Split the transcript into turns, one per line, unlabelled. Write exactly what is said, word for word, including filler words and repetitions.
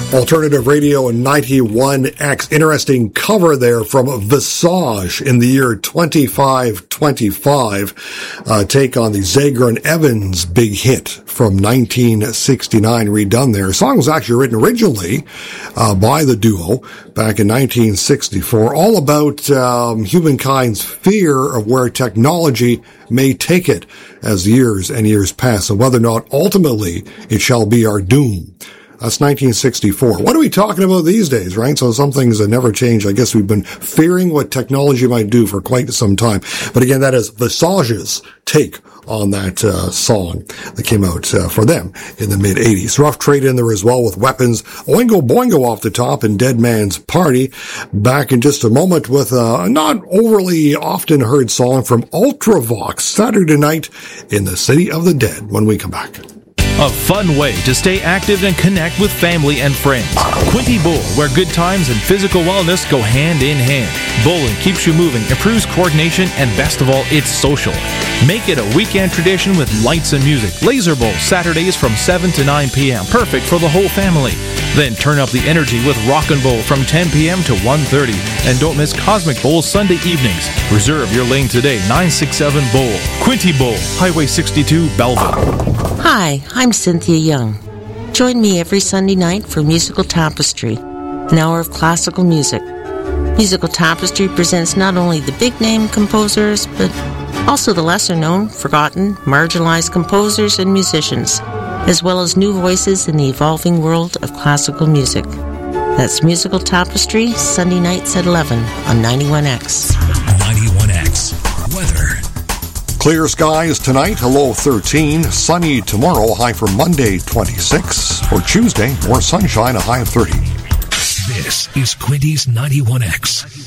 Alternative Radio ninety-one X. Interesting cover there from Visage in the year twenty-five twenty-five. Uh, take on the Zager and Evans big hit from nineteen sixty-nine, redone there. The song was actually written originally uh, by the duo back in nineteen sixty-four, all about um, humankind's fear of where technology may take it as years and years pass, and whether or not ultimately it shall be our doom. That's nineteen sixty-four. What are we talking about these days, right? So some things that never change. I guess we've been fearing what technology might do for quite some time. But again, that is Visage's take on that uh, song that came out uh, for them in the mid-eighties. Rough Trade in there as well with Weapons. Oingo Boingo off the top and Dead Man's Party. Back in just a moment with a not overly often heard song from Ultravox, Saturday Night in the City of the Dead, when we come back.
A fun way to stay active and connect with family and friends. Quinty Bowl, where good times and physical wellness go hand in hand. Bowling keeps you moving, improves coordination, and best of all, it's social. Make it a weekend tradition with lights and music. Laser Bowl, Saturdays from seven to nine p.m. Perfect for the whole family. Then turn up the energy with Rockin' Bowl from ten p.m. to one thirty. And don't miss Cosmic Bowl Sunday evenings. Reserve your lane today, nine six seven Bowl. Quinty Bowl, Highway sixty-two, Belleville.
Hi, I'm Cynthia Young. Join me every Sunday night for Musical Tapestry, an hour of classical music. Musical Tapestry presents not only the big-name composers, but also the lesser-known, forgotten, marginalized composers and musicians, as well as new voices in the evolving world of classical music. That's Musical Tapestry, Sunday nights at eleven on ninety-one X.
ninety-one X. Weather.
Clear skies tonight, a low thirteen. Sunny tomorrow, high for Monday twenty-six. For Tuesday, more sunshine, a high of thirty.
This is Quinty's ninety-one X.